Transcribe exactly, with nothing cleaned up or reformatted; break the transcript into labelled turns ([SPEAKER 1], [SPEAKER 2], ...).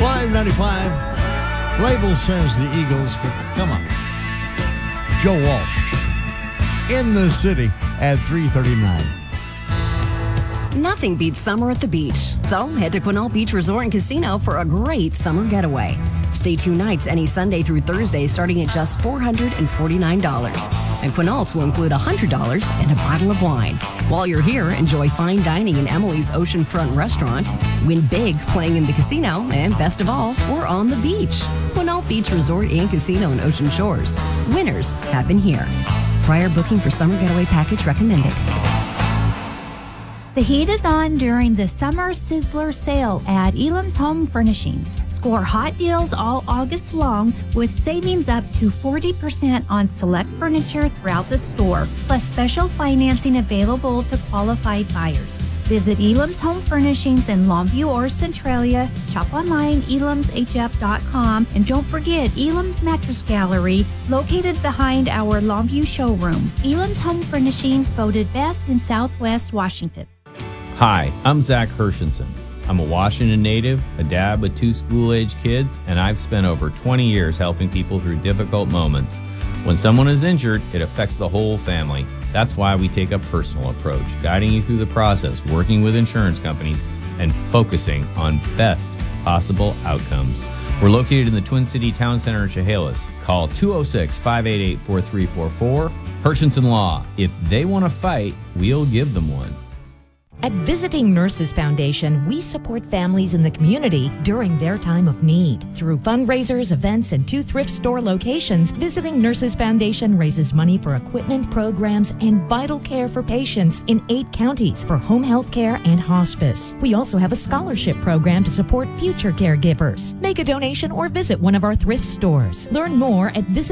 [SPEAKER 1] five ninety-five. Label says the Eagles, but come on. Joe Walsh in the city at three thirty-nine.
[SPEAKER 2] Nothing beats summer at the beach. So head to Quinault Beach Resort and Casino for a great summer getaway. Stay two nights any Sunday through Thursday starting at just four hundred forty-nine dollars. And Quinault's will include one hundred dollars and a bottle of wine. While you're here, enjoy fine dining in Emily's Oceanfront Restaurant. Win big playing in the casino. And best of all, we're on the beach. Quinault Beach Resort and Casino in Ocean Shores. Winners happen here. Prior booking for summer getaway package recommended.
[SPEAKER 3] The heat is on during the Summer Sizzler sale at Elam's Home Furnishings. Score hot deals all August long with savings up to forty percent on select furniture throughout the store, plus special financing available to qualified buyers. Visit Elam's Home Furnishings in Longview or Centralia. Shop online, elams h f dot com. And don't forget Elam's Mattress Gallery, located behind our Longview showroom. Elam's Home Furnishings voted best in Southwest Washington.
[SPEAKER 4] Hi, I'm Zach Hershenson. I'm a Washington native, a dad with two school-age kids, and I've spent over twenty years helping people through difficult moments. When someone is injured, it affects the whole family. That's why we take a personal approach, guiding you through the process, working with insurance companies, and focusing on best possible outcomes. We're located in the Twin City Town Center in Chehalis. Call two oh six, five eight eight, four three four four. Hershenson Law. If they want to fight, we'll give them one.
[SPEAKER 5] At Visiting Nurses Foundation, we support families in the community during their time of need. Through fundraisers, events, and two thrift store locations, Visiting Nurses Foundation raises money for equipment, programs, and vital care for patients in eight counties for home health care and hospice. We also have a scholarship program to support future caregivers. Make a donation or visit one of our thrift stores. Learn more at Visit